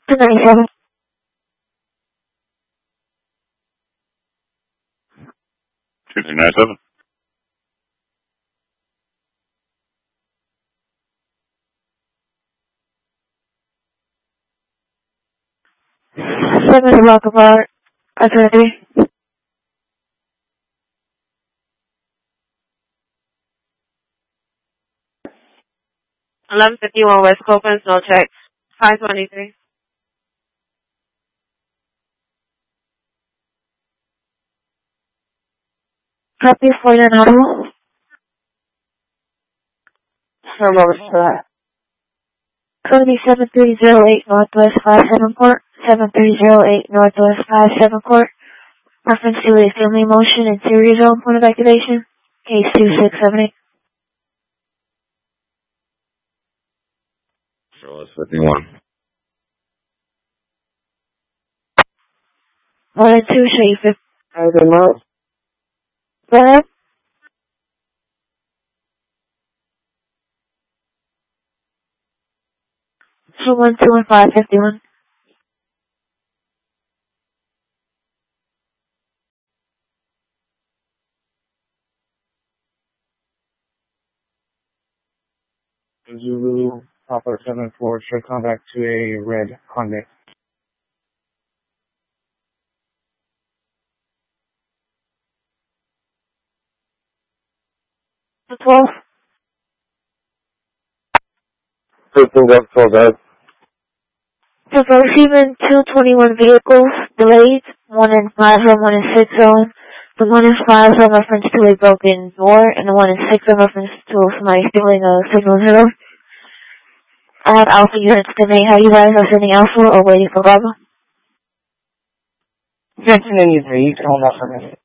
297. 2297. 7 block apart. 523. 1151 West Copeland, no check. 523. Copy for your audible. Hello, sir. Code is 7308 Northwest 57 Court. 7308 Northwest 57 Court. Reference to a family motion interior zone point of activation. Case 2678. Charles 51. 1 and 2 show you 50. I don't know. Go ahead. So 1, 2, and 551. Zulu Papa 74 should come back to a red Hyundai. The 12. 15 Delta 12, guys. So for receiving 221 vehicles, delayed, 1 in 5 zone, 1 in 6 zone. The 1 in 5 zone reference to a broken door, and the 1 in 6 zone reference to somebody stealing a signal 0. I have Alpha units to me. How you guys are sending Alpha or waiting for Bravo? Jensen and Ether, you can hold that for me.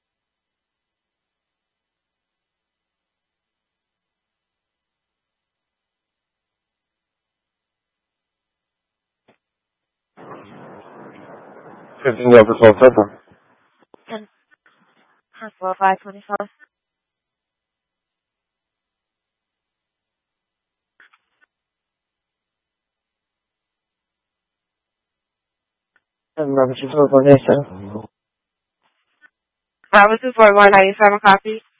Delta 12, Central. 10, 4, 5, 25. Bravo 241, 97. Bravo 241, 97 copy.